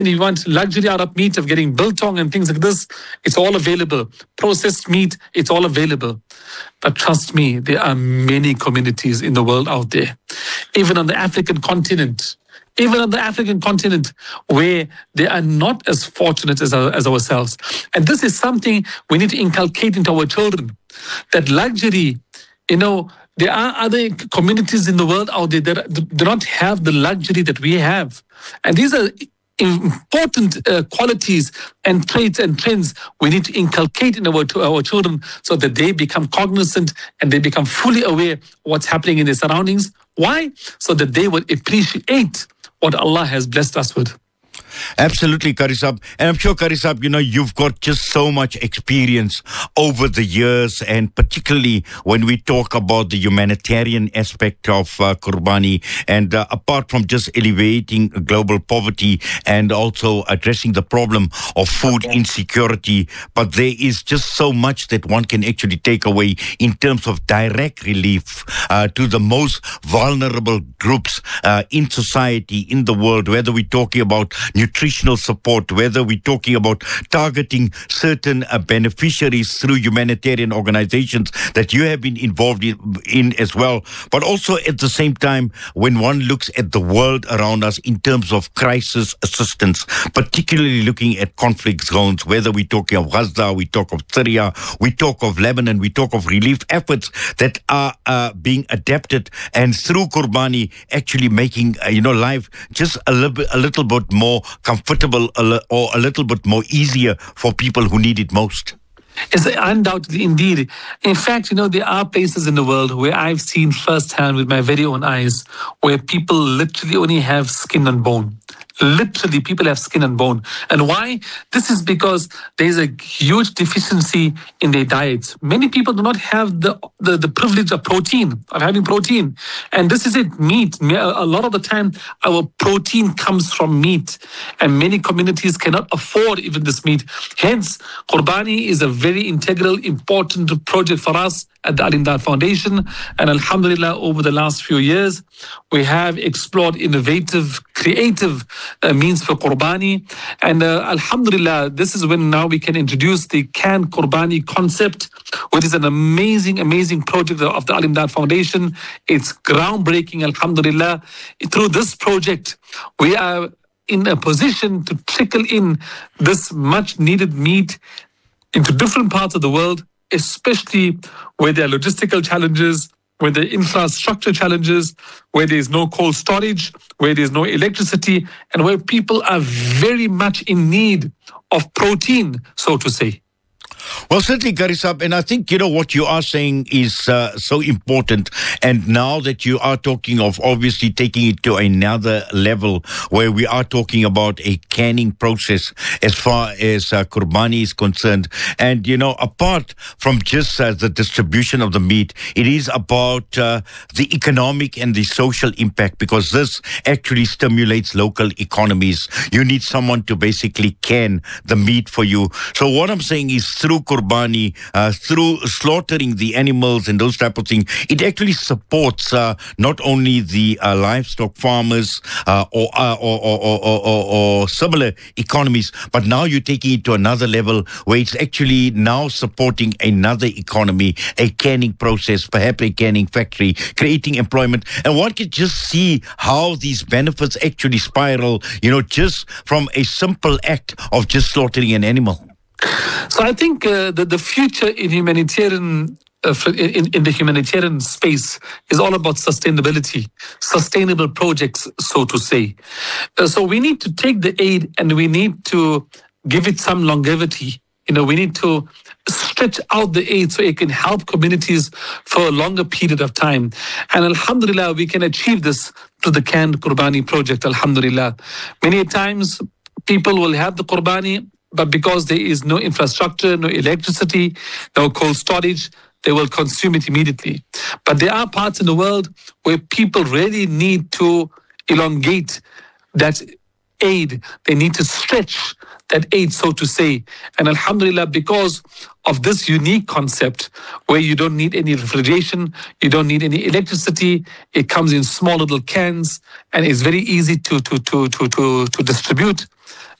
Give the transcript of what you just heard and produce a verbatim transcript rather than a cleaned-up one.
If you want luxury Arab meat of getting biltong and things like this, it's all available. Processed meat, it's all available. But trust me, there are many communities in the world out there, even on the African continent, even on the African continent, where they are not as fortunate as, our, as ourselves. And this is something we need to inculcate into our children, that luxury, you know, there are other communities in the world out there that do not have the luxury that we have. And these are important uh, qualities and traits and trends we need to inculcate in our, to our children, so that they become cognizant and they become fully aware of what's happening in their surroundings. Why? So that they will appreciate what Allah has blessed us with. Absolutely, Qari Saab. And I'm sure, Qari Saab, you know, you've got just so much experience over the years, and particularly when we talk about the humanitarian aspect of uh, Qurbani, and uh, apart from just alleviating global poverty and also addressing the problem of food insecurity, but there is just so much that one can actually take away in terms of direct relief uh, to the most vulnerable groups uh, in society, in the world, whether we're talking about nutritional support, whether we're talking about targeting certain uh, beneficiaries through humanitarian organizations that you have been involved in, in as well. But also at the same time, when one looks at the world around us in terms of crisis assistance, particularly looking at conflict zones, whether we're talking of Gaza, we talk of Syria, we talk of Lebanon, we talk of relief efforts that are uh, being adapted, and through Qurbani actually making, uh, you know, life just a little bit, a little bit more comfortable or a little bit more easier for people who need it most. It's undoubtedly, indeed. In fact, you know, there are places in the world where I've seen firsthand with my very own eyes where people literally only have skin and bone. Literally, people have skin and bone. And why? This is because there's a huge deficiency in their diets. Many people do not have the, the, the privilege of protein, of having protein. And this is it, meat. A lot of the time, our protein comes from meat. And many communities cannot afford even this meat. Hence, Qurbani is a very integral, important project for us at the Al-Imdad Foundation. And alhamdulillah, over the last few years, we have explored innovative, creative uh, means for Qurbani. And uh, alhamdulillah, this is when now we can introduce the canned Qurbani concept, which is an amazing, amazing project of the Al-Imdad Foundation. It's groundbreaking, alhamdulillah. Through this project, we are in a position to trickle in this much needed meat into different parts of the world, especially where there are logistical challenges, where there are infrastructure challenges, where there is no cold storage, where there is no electricity, and where people are very much in need of protein, so to say. Well, certainly, Qari Saab, and I think, you know, what you are saying is uh, so important. And now that you are talking of obviously taking it to another level where we are talking about a canning process as far as uh, Qurbani is concerned. And, you know, apart from just uh, the distribution of the meat, it is about uh, the economic and the social impact, because this actually stimulates local economies. You need someone to basically can the meat for you. So what I'm saying is through Qurbani, uh, through slaughtering the animals and those type of things, it actually supports uh, not only the uh, livestock farmers uh, or, uh, or, or, or, or, or similar economies, but now you're taking it to another level where it's actually now supporting another economy, a canning process, perhaps a canning factory, creating employment. And one can just see how these benefits actually spiral, you know, just from a simple act of just slaughtering an animal. So I think uh, that the future in humanitarian, uh, in, in the humanitarian space is all about sustainability, sustainable projects, so to say. Uh, so we need to take the aid and we need to give it some longevity. You know, we need to stretch out the aid so it can help communities for a longer period of time. And alhamdulillah, we can achieve this through the canned Qurbani project, alhamdulillah. Many times people will have the Qurbani, but because there is no infrastructure, no electricity, no cold storage, they will consume it immediately. But there are parts in the world where people really need to elongate that aid. They need to stretch that aid, so to say. And alhamdulillah, because of this unique concept where you don't need any refrigeration, you don't need any electricity, it comes in small little cans and it's very easy to, to, to, to, to, to distribute.